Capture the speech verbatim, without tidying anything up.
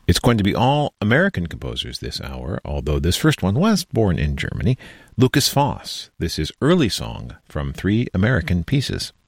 It's going to be all American composers this hour, although this first one was born in Germany. Lukas Foss. This is Early Song from Three American Pieces.